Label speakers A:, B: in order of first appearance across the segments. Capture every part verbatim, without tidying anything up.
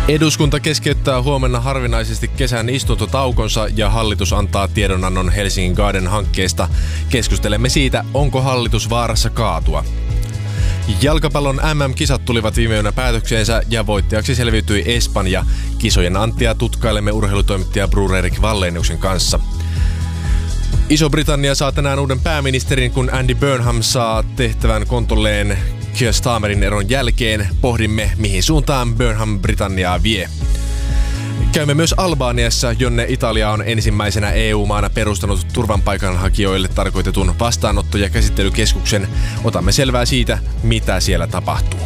A: Eduskunta keskeyttää huomenna harvinaisesti kesän istuntotaukonsa ja hallitus antaa tiedonannon Helsingin Garden-hankkeesta. Keskustelemme siitä, onko hallitus vaarassa kaatua. Jalkapallon M M-kisat tulivat viime yönä päätökseensä ja voittajaksi selviytyi Espanja. Kisojen anttia tutkailemme urheilutoimittaja Bror-Erik Walleniuksen kanssa. Iso-Britannia saa tänään uuden pääministerin, kun Andy Burnham saa tehtävän kontolleen Keir Starmerin eron jälkeen. Pohdimme, mihin suuntaan Burnham Britanniaa vie. Käymme myös Albaniassa, jonne Italia on ensimmäisenä E U-maana perustanut turvapaikanhakijoille tarkoitetun vastaanotto- ja käsittelykeskuksen. Otamme selvää siitä, mitä siellä tapahtuu.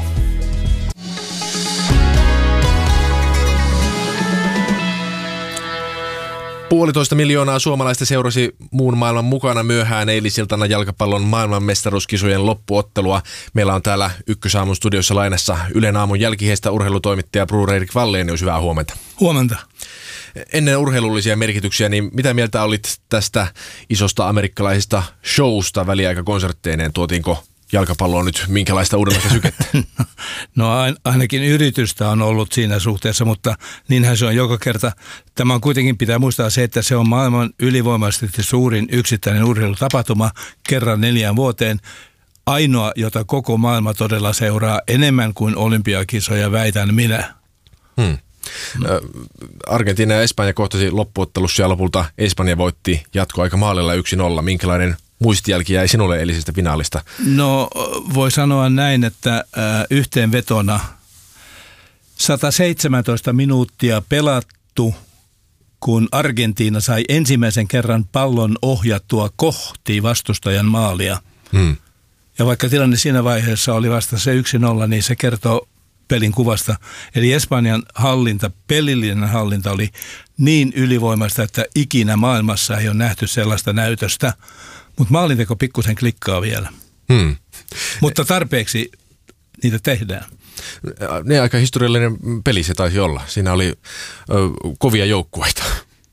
A: Puolitoista miljoonaa suomalaista seurasi muun maailman mukana myöhään eilisiltana jalkapallon maailmanmestaruuskisojen loppuottelua. Meillä on täällä Ykkösaamun studiossa lainassa Ylen aamun jälkiheistä urheilutoimittaja Bror-Erik Wallenius. Hyvää huomenta.
B: Huomenta.
A: Ennen urheilullisia merkityksiä, niin mitä mieltä olit tästä isosta amerikkalaisesta showsta väliaikakonsertteineen? Tuotiinko jalkapalloa nyt minkälaista uudenlaista sykettä?
B: No ainakin yritystä on ollut siinä suhteessa, mutta niinhän se on joka kerta. Tämä on kuitenkin pitää muistaa se, että se on maailman ylivoimaisesti suurin yksittäinen urheilutapahtuma kerran neljään vuoteen. Ainoa, jota koko maailma todella seuraa enemmän kuin olympiakisoja, väitän minä.
A: Hmm. Argentiina ja Espanja kohtasi loppuottelussa ja lopulta Espanja voitti jatkoaika maalilla yksi nolla. Minkälainen muistijälki jäi sinulle eilisestä finaalista?
B: No voi sanoa näin, että äh, yhteenvetona sata seitsemäntoista minuuttia pelattu, kun Argentiina sai ensimmäisen kerran pallon ohjattua kohti vastustajan maalia. Hmm. Ja vaikka tilanne siinä vaiheessa oli vasta se yksi nolla, niin se kertoo pelin kuvasta. Eli Espanjan hallinta, pelillinen hallinta oli niin ylivoimaista, että ikinä maailmassa ei ole nähty sellaista näytöstä. Mutta maalinteko pikkusen klikkaa vielä. Hmm. Mutta tarpeeksi niitä tehdään.
A: Ne aika historiallinen peli se taisi olla. Siinä oli ö, kovia joukkueita.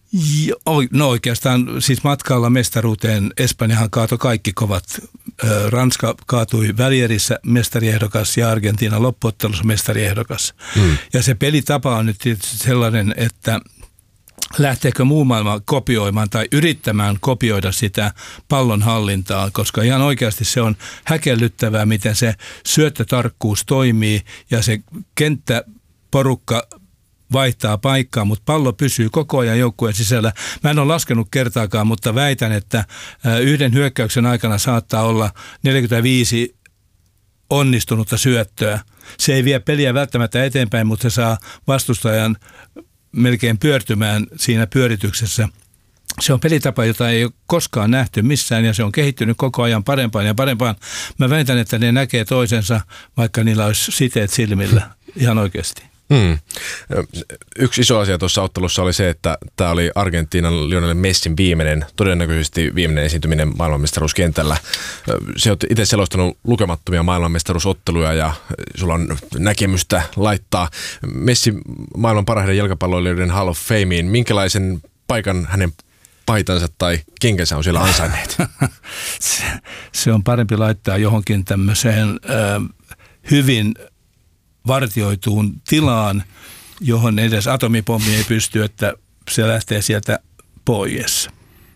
B: No oikeastaan siis matkalla mestaruuteen Espanjahan kaatoi kaikki kovat. Ranska kaatui välierissä mestariehdokas ja Argentiina loppuottelussa mestariehdokas. Hmm. Ja se pelitapa on nyt tietysti sellainen, että lähteekö muu maailma kopioimaan tai yrittämään kopioida sitä pallon hallintaa, koska ihan oikeasti se on häkellyttävää, miten se syöttötarkkuus toimii ja se kenttäporukka vaihtaa paikkaa, mutta pallo pysyy koko ajan joukkueen sisällä. Mä en ole laskenut kertaakaan, mutta väitän, että yhden hyökkäyksen aikana saattaa olla neljäkymmentäviisi onnistunutta syöttöä. Se ei vie peliä välttämättä eteenpäin, mutta se saa vastustajan melkein pyörtymään siinä pyörityksessä. Se on pelitapa, jota ei ole koskaan nähty missään ja se on kehittynyt koko ajan parempaan ja parempaan. Mä väitän, että ne näkee toisensa, vaikka niillä olisi siteet silmillä ihan oikeasti.
A: Hmm. Yksi iso asia tuossa ottelussa oli se, että tämä oli Argentiinan Lionel Messin viimeinen, todennäköisesti viimeinen esiintyminen maailmanmestaruuskentällä. Se on itse selostanut lukemattomia maailmanmestaruusotteluja ja sulla on näkemystä laittaa Messi maailman parhaiden jalkapalloilijoiden Hall of Fameen. Minkälaisen paikan hänen paitansa tai kenkänsä on siellä ansainneet?
B: se, se on parempi laittaa johonkin tämmöiseen äh, hyvin vartioituun tilaan, johon edes atomipommi ei pysty, että se lähtee sieltä pois.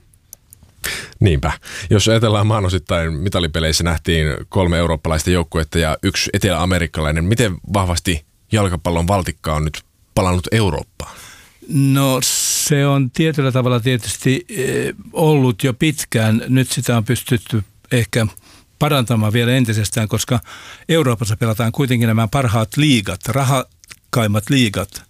A: Niinpä. Jos ajatellaan maanosittain mitalipeleissä nähtiin kolme eurooppalaista joukkuetta ja yksi etelä-amerikkalainen. Miten vahvasti jalkapallon valtikka on nyt palannut Eurooppaan?
B: No se on tietyllä tavalla tietysti ollut jo pitkään. Nyt sitä on pystytty ehkä parantamaan vielä entisestään, koska Euroopassa pelataan kuitenkin nämä parhaat liigat, rahakkaimmat liigat.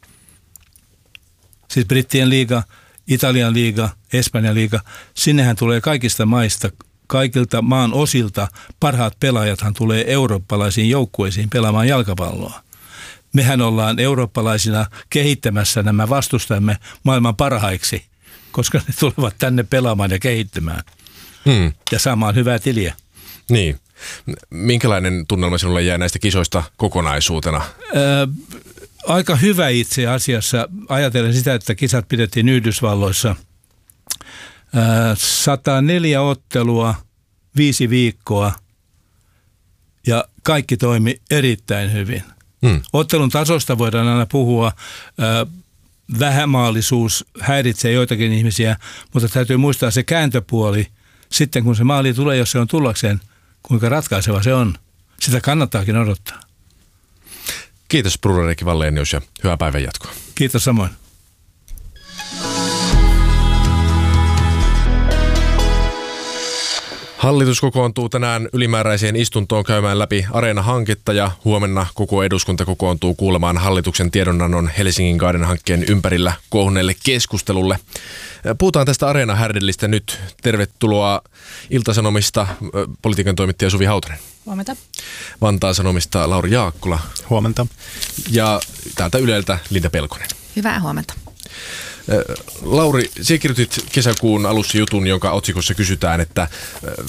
B: Siis Brittien liiga, Italian liiga, Espanjan liiga. Sinnehän tulee kaikista maista, kaikilta maan osilta parhaat pelaajathan tulee eurooppalaisiin joukkueisiin pelaamaan jalkapalloa. Mehän ollaan eurooppalaisina kehittämässä nämä vastustajamme maailman parhaiksi, koska ne tulevat tänne pelaamaan ja kehittymään hmm. ja saamaan hyvää tiliä.
A: Niin. Minkälainen tunnelma sinulle jää näistä kisoista kokonaisuutena?
B: Öö, aika hyvä itse asiassa. Ajatellen sitä, että kisat pidettiin Yhdysvalloissa. Öö, sata neljä ottelua, viisi viikkoa ja kaikki toimi erittäin hyvin. Hmm. Ottelun tasosta voidaan aina puhua. Vähämaallisuus häiritsee joitakin ihmisiä, mutta täytyy muistaa se kääntöpuoli. Sitten kun se maali tulee, jos se on tullakseen, kuinka ratkaiseva se on. Sitä kannattaakin odottaa.
A: Kiitos Bruno Erkki Wallenius ja hyvää päivän jatkoa.
B: Kiitos samoin.
A: Hallitus kokoontuu tänään ylimääräiseen istuntoon käymään läpi Areena-hanketta ja huomenna koko eduskunta kokoontuu kuulemaan hallituksen tiedonannon Helsingin Garden-hankkeen ympärillä kuohuneelle keskustelulle. Puhutaan tästä Areena-härdellistä nyt. Tervetuloa Ilta-Sanomista politiikan toimittaja Suvi Hautanen.
C: Huomenta.
A: Vantaan Sanomista Lauri Jaakkula.
D: Huomenta.
A: Ja täältä Yleltä Linda Pelkonen.
C: Hyvää huomenta.
A: Lauri, sinä kirjoitit kesäkuun alussa jutun, jonka otsikossa kysytään, että